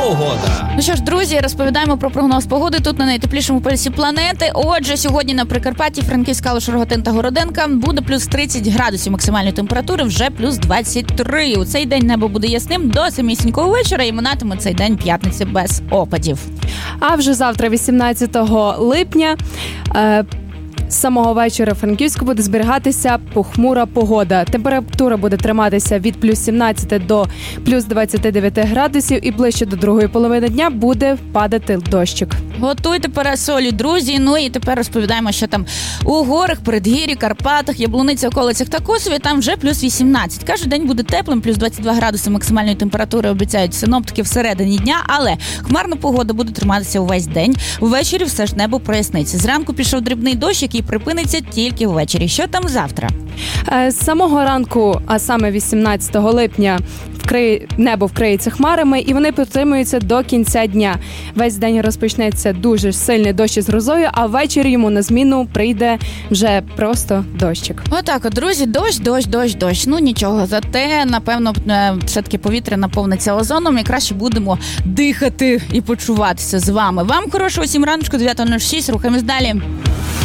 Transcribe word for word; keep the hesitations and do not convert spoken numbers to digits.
погода. Ну що ж, друзі, розповідаємо про прогноз погоди тут на найтеплішому полюсі планети. Отже, сьогодні на Прикарпатті, Франківська, Калуш, Рогатин та Городенка буде плюс тридцять градусів максимальної температури, вже плюс двадцять три. У цей день небо буде ясним до самісінького вечора і минатиме цей день п'ятниці без опадів. А вже завтра, вісімнадцятого липня, е- з самого вечора в Франківську буде зберігатися похмура погода. Температура буде триматися від плюс сімнадцять до плюс двадцять дев'ять градусів і ближче до другої половини дня буде падати дощик. Готуйте парасолі, друзі. Ну і тепер розповідаємо, що там у горах, передгір'ї, Карпатах, Яблуниці, околицях та Косові там вже плюс вісімнадцять. Кожен день буде теплим, плюс двадцять два градуси максимальної температури обіцяють синоптики всередині дня, але хмарна погода буде триматися увесь день. Ввечері все ж небо проясниться. Зранку пішов дрібний дощ, який припиниться тільки ввечері. Що там завтра? З самого ранку, а саме вісімнадцятого липня, вкриє, небо вкриється хмарами і вони підтримуються до кінця дня. Весь день розпочнеться дуже сильний дощ із грозою, а ввечері йому на зміну прийде вже просто дощик. Отак от, друзі, дощ, дощ, дощ, дощ. Ну нічого, зате, напевно, все-таки повітря наповниться озоном і краще будемо дихати і почуватися з вами. Вам хорошого всім раночку, дев'ята нуль шість, рухаємось далі.